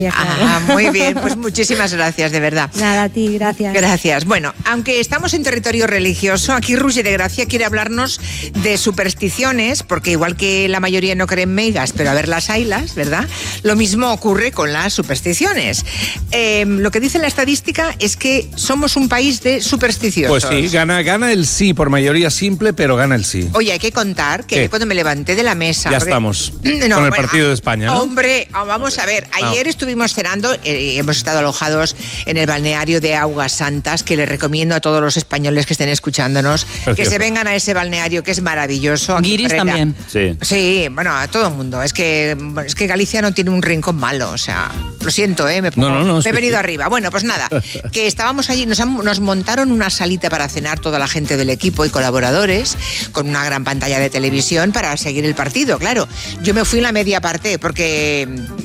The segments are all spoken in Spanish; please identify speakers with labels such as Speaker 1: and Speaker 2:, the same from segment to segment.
Speaker 1: Muy bien, pues muchísimas gracias, de verdad.
Speaker 2: Nada, a ti, gracias.
Speaker 1: Gracias. Bueno, aunque estamos en territorio religioso, aquí Roger de Gracia quiere hablarnos de supersticiones, porque igual que la mayoría no creen meigas, pero a ver las haylas, ¿verdad? Lo mismo ocurre con las supersticiones. Lo que dice la estadística es que somos un país de supersticiosos.
Speaker 3: Pues sí, gana el sí, por mayoría simple, pero gana el sí.
Speaker 1: Oye, hay que contar que cuando me levanté de la mesa...
Speaker 3: Ya estamos con el partido de España, ¿no?
Speaker 1: Hombre, vamos a ver, ayer estuvimos cenando, hemos estado alojados en el balneario de Aguas Santas, que les recomiendo a todos los españoles que estén escuchándonos, que se vengan a ese balneario que es maravilloso.
Speaker 4: Guiris también.
Speaker 1: Sí, bueno, a todo el mundo. Es que Galicia no tiene un rincón malo, o sea, lo siento, me he venido arriba. Bueno, pues nada, que estábamos allí, nos montaron una salita para cenar toda la gente del equipo y colaboradores, con una gran pantalla de televisión para seguir el partido, claro. Yo me fui en la media parte porque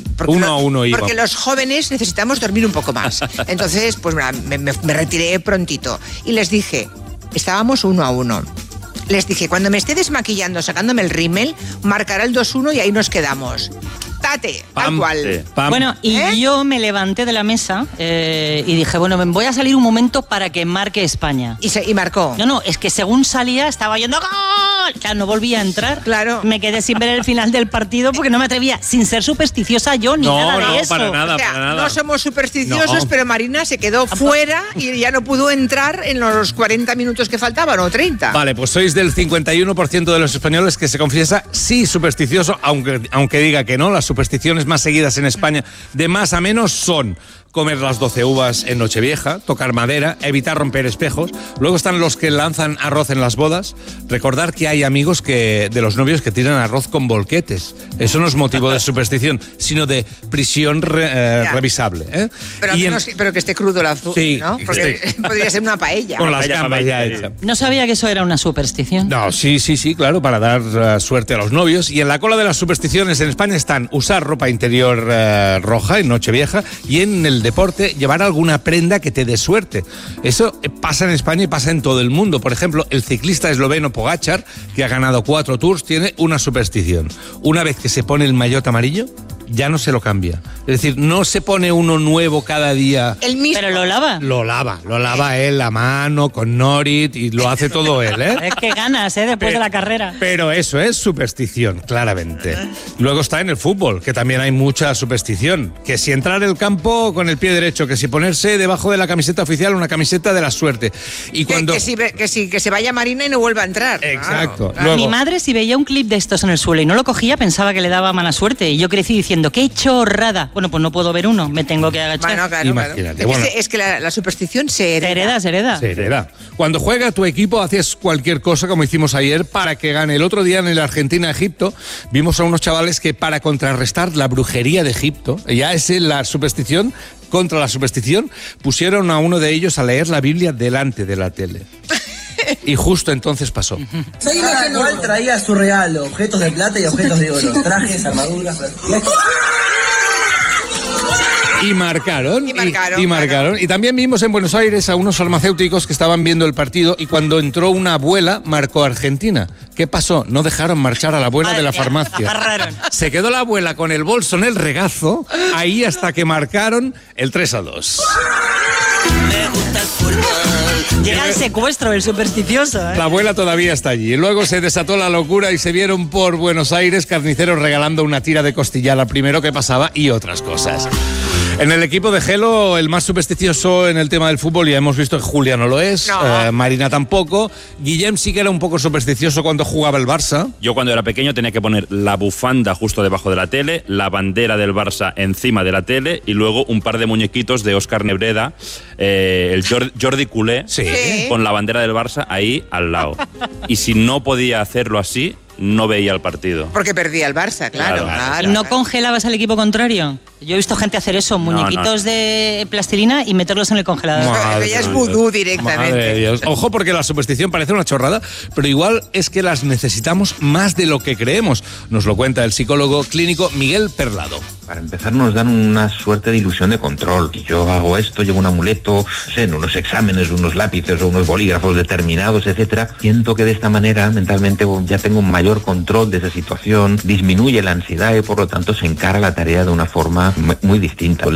Speaker 3: 1-1 iba.
Speaker 1: Porque los jóvenes necesitamos dormir un poco más. Entonces, pues me retiré prontito. Y les dije, estábamos 1-1. Les dije, cuando me esté desmaquillando, sacándome el rímel, marcará el 2-1 y ahí nos quedamos. Tate, tal cual.
Speaker 4: Bueno, y yo me levanté de la mesa y dije, bueno, voy a salir un momento para que marque España.
Speaker 1: Y marcó.
Speaker 4: No, es que según salía estaba yendo ¡gol! Claro, no volvía a entrar.
Speaker 1: Claro.
Speaker 4: Me quedé sin ver el final del partido porque no me atrevía, sin ser supersticiosa yo ni nada de eso.
Speaker 3: Para nada,
Speaker 1: o sea,
Speaker 3: para nada.
Speaker 1: No somos supersticiosos, pero Marina se quedó fuera y ya no pudo entrar en los 40 minutos que faltaban, o 30.
Speaker 3: Vale, pues sois del 51% de los españoles que se confiesa sí supersticioso, aunque diga que no. Las supersticiones más seguidas en España de más a menos son comer las 12 uvas en Nochevieja, tocar madera, evitar romper espejos. Luego están los que lanzan arroz en las bodas. Recordar que hay amigos de los novios que tiran arroz con bolquetes. Eso no es motivo de superstición, sino de prisión revisable.
Speaker 1: Pero que esté crudo el azul,
Speaker 3: sí,
Speaker 1: ¿no? Porque podría ser una paella.
Speaker 3: Con las gambas ya hechas.
Speaker 4: No sabía que eso era una superstición.
Speaker 3: No, sí, claro, para dar suerte a los novios. Y en la cola de las supersticiones en España están usar ropa interior roja en Nochevieja y en el deporte llevar alguna prenda que te dé suerte. Eso pasa en España y pasa en todo el mundo. Por ejemplo, el ciclista esloveno Pogačar, que ha ganado 4 Tours, tiene una superstición. Una vez que se pone el maillot amarillo, ya no se lo cambia. Es decir, no se pone uno nuevo cada día.
Speaker 1: El mismo.
Speaker 4: ¿Pero lo lava?
Speaker 3: Lo lava él a mano, con Norit, y lo hace todo él,
Speaker 4: Es que ganas, después de la carrera.
Speaker 3: Pero eso es superstición, claramente. Luego está en el fútbol, que también hay mucha superstición. Que si entrar al campo con el pie derecho, que si ponerse debajo de la camiseta oficial una camiseta de la suerte. Y cuando...
Speaker 1: que se vaya Marina y no vuelva a entrar.
Speaker 3: Exacto.
Speaker 1: Claro.
Speaker 3: Luego...
Speaker 4: Mi madre, si veía un clip de estos en el suelo y no lo cogía, pensaba que le daba mala suerte. Y yo crecí diciendo, ¡qué chorrada! Bueno, pues no puedo ver uno, me tengo que agachar.
Speaker 1: Bueno, claro.
Speaker 3: Imagínate.
Speaker 1: Es que la superstición se hereda.
Speaker 4: Se hereda.
Speaker 3: Se hereda. Cuando juega tu equipo haces cualquier cosa, como hicimos ayer, para que gane. El otro día en el Argentina-Egipto vimos a unos chavales que, para contrarrestar la brujería de Egipto, ya es la superstición contra la superstición, pusieron a uno de ellos a leer la Biblia delante de la tele. Y justo entonces pasó.
Speaker 5: Cada cual traía su regalo, objetos de plata y objetos de oro, trajes, armaduras.
Speaker 3: Y marcaron.
Speaker 1: Claro.
Speaker 3: Y también vimos en Buenos Aires a unos farmacéuticos que estaban viendo el partido y cuando entró una abuela, marcó Argentina. ¿Qué pasó? No dejaron marchar a la abuela de la farmacia. Se quedó la abuela con el bolso en el regazo, ahí hasta que marcaron el 3-2.
Speaker 4: Llega el secuestro del supersticioso.
Speaker 3: La abuela todavía está allí. Y luego se desató la locura y se vieron por Buenos Aires carniceros regalando una tira de costilla al primero que pasaba y otras cosas. En el equipo de Gelo, el más supersticioso en el tema del fútbol, ya hemos visto que Julia no lo es,
Speaker 1: no.
Speaker 3: Marina tampoco. Guillem sí que era un poco supersticioso cuando jugaba el Barça.
Speaker 6: Yo cuando era pequeño tenía que poner la bufanda justo debajo de la tele, la bandera del Barça encima de la tele y luego un par de muñequitos de Óscar Nebreda, el Jordi Culé,
Speaker 3: Sí.
Speaker 6: con la bandera del Barça ahí al lado. Y si no podía hacerlo así, no veía el partido.
Speaker 1: Porque perdía el Barça, claro.
Speaker 4: ¿Y no congelabas al equipo contrario? Yo he visto gente hacer eso, muñequitos de plastilina y meterlos en el congelador.
Speaker 1: Ella es vudú directamente.
Speaker 3: Madre de Dios. Ojo, porque la superstición parece una chorrada, pero igual es que las necesitamos más de lo que creemos. Nos lo cuenta el psicólogo clínico Miguel Perlado.
Speaker 2: Para empezar nos dan una suerte de ilusión de control. Y yo hago esto, llevo un amuleto, en unos exámenes, unos lápices o unos bolígrafos determinados, etcétera. Siento que de esta manera mentalmente ya tengo un mayor control de esa situación, disminuye la ansiedad y por lo tanto se encara la tarea de una forma muy distinta.